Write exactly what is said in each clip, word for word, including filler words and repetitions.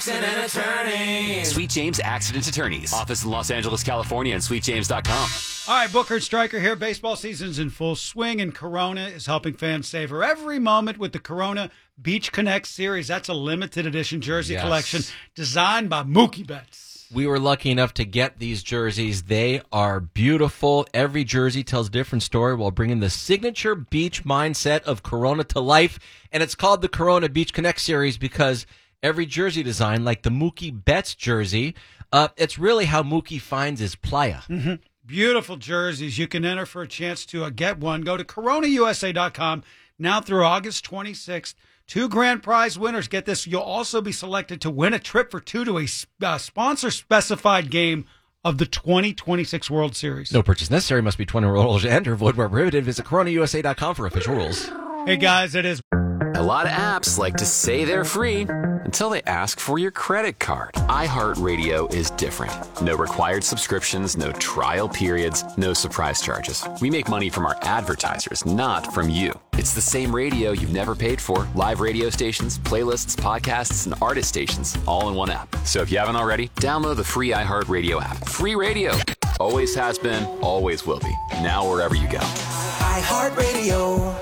And an attorney. Sweet James Accident Attorneys. Office in Los Angeles, California, and sweet james dot com. All right, Booker and Stryker here. Baseball season's in full swing, and Corona is helping fans savor every moment with the Corona Beach Connect series. That's a limited edition jersey Yes. collection designed by Mookie Betts. We were lucky enough to get these jerseys. They are beautiful. Every jersey tells a different story while bringing the signature beach mindset of Corona to life. And it's called the Corona Beach Connect series because every jersey design, like the Mookie Betts jersey, uh, it's really how Mookie finds his playa. Mm-hmm. Beautiful jerseys. You can enter for a chance to uh, get one. Go to corona u s a dot com now through August twenty-sixth. Two grand prize winners. Get this. You'll also be selected to win a trip for two to a uh, sponsor-specified game of the twenty twenty-six World Series. No purchase necessary. Must be twenty-one or older and or void where prohibited. Visit corona u s a dot com for official rules. Hey, guys, it is. A lot of apps like to say they're free until they ask for your credit card. iHeartRadio is different. No required subscriptions, no trial periods, no surprise charges. We make money from our advertisers, not from you. It's the same radio you've never paid for. Live radio stations, playlists, podcasts, and artist stations, all in one app. So if you haven't already, download the free iHeartRadio app. Free radio. Always has been, always will be. Now wherever you go. iHeartRadio.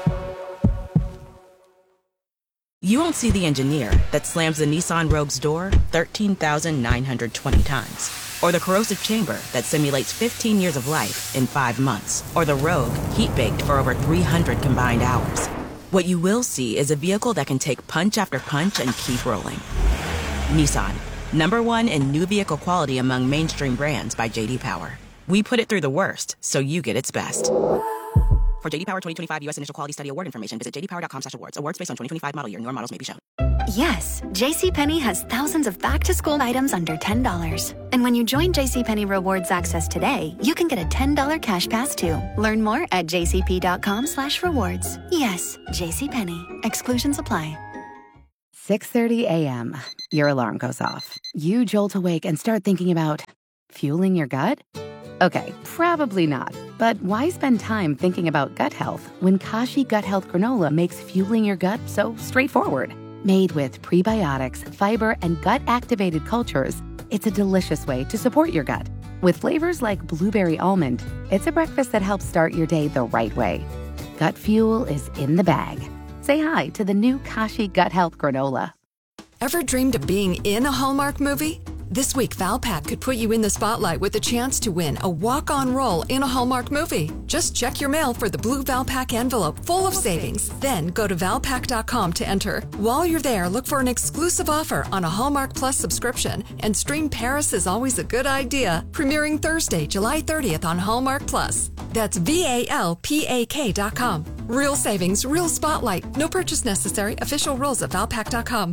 You won't see the engineer that slams the Nissan Rogue's door thirteen thousand nine hundred twenty times. Or the corrosive chamber that simulates fifteen years of life in five months. Or the Rogue heat-baked for over three hundred combined hours. What you will see is a vehicle that can take punch after punch and keep rolling. Nissan, number one in new vehicle quality among mainstream brands by J D Power. We put it through the worst, so you get its best. For J D Power twenty twenty-five U S Initial Quality Study Award information, visit j d power dot com slash awards. Awards based on twenty twenty-five model year. Newer models may be shown. Yes, JCPenney has thousands of back-to-school items under ten dollars. And when you join JCPenney Rewards Access today, you can get a ten dollars cash pass too. Learn more at j c p dot com slash rewards. Yes, JCPenney. Exclusions apply. six thirty a.m. Your alarm goes off. You jolt awake and start thinking about fueling your gut? Okay, probably not. But why spend time thinking about gut health when Kashi Gut Health Granola makes fueling your gut so straightforward? Made with prebiotics, fiber, and gut-activated cultures, it's a delicious way to support your gut. With flavors like blueberry almond, it's a breakfast that helps start your day the right way. Gut fuel is in the bag. Say hi to the new Kashi Gut Health Granola. Ever dreamed of being in a Hallmark movie? This week, Valpak could put you in the spotlight with a chance to win a walk-on role in a Hallmark movie. Just check your mail for the blue Valpak envelope full of savings. Then go to valpak dot com to enter. While you're there, look for an exclusive offer on a Hallmark Plus subscription and stream Paris is Always a Good Idea, premiering Thursday, July thirtieth on Hallmark Plus. That's V A L P A K dot com. Real savings, real spotlight. No purchase necessary. Official rules at valpak dot com.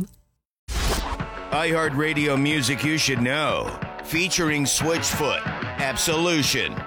iHeartRadio music you should know. Featuring Switchfoot, Absolution,